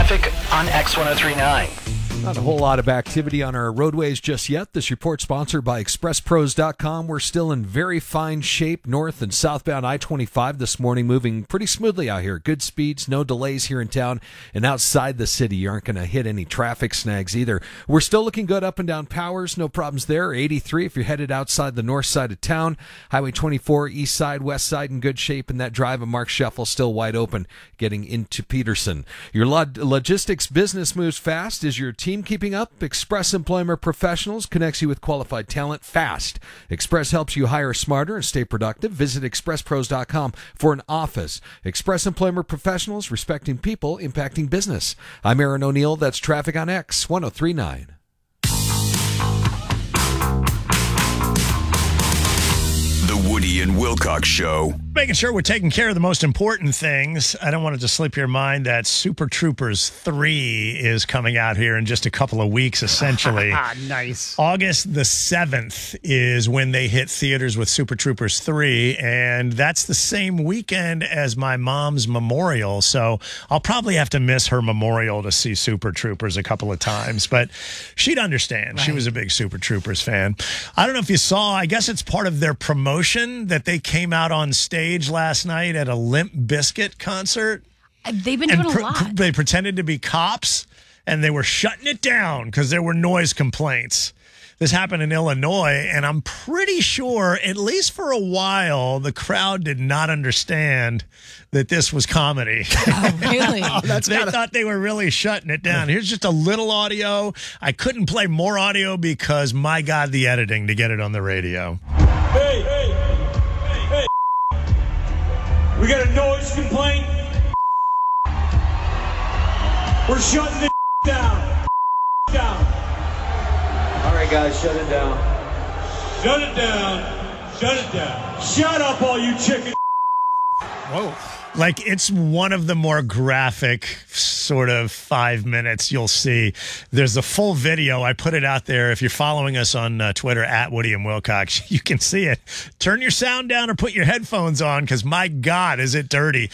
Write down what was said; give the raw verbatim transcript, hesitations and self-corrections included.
traffic on X ten thirty-nine. Not a whole lot of activity on our roadways just yet. This report sponsored by express pros dot com. We're still in very fine shape north and southbound I twenty-five this morning, moving pretty smoothly out here. Good speeds, no delays here in town. And outside the city, you aren't going to hit any traffic snags either. We're still looking good up and down Powers. No problems there. eighty-three if you're headed outside the north side of town. Highway twenty-four, east side, west side in good shape. And that drive of Mark Scheffel still wide open getting into Peterson. Your log- logistics business moves fast. Is your team keeping up? Express Employment Professionals connects you with qualified talent fast. Express helps you hire smarter and stay productive. Visit express pros dot com for an office. Express Employment Professionals, respecting people, impacting business. I'm Aaron O'Neill. That's Traffic on X ten thirty-nine. The Woody and Wilcox Show. Making sure we're taking care of the most important things. I don't want it to slip your mind that Super Troopers three is coming out here in just a couple of weeks, essentially. Nice. August the seventh is when they hit theaters with Super Troopers three, and that's the same weekend as my mom's memorial, so I'll probably have to miss her memorial to see Super Troopers a couple of times, but she'd understand. Right. She was a big Super Troopers fan. I don't know if you saw, I guess it's part of their promotion that they came out on stage last night at a Limp Bizkit concert. They've been doing pre- a lot. They pretended to be cops, and they were shutting it down because there were noise complaints. This happened in Illinois, and I'm pretty sure, at least for a while, the crowd did not understand that this was comedy. Oh, really? oh, that's they gotta... thought they were really shutting it down. Here's just a little audio. I couldn't play more audio because, my God, the editing to get it on the radio. Hey, hey, hey, hey. We got a noise complaint. We're shutting the down. Down. All right, guys, shut it down. Shut it down. Shut it down. Shut up, all you chicken. Whoa. Like, it's one of the more graphic sort of five minutes you'll see. There's a full video. I put it out there. If you're following us on uh, Twitter, at Woody and Wilcox, you can see it. Turn your sound down or put your headphones on because, my God, is it dirty.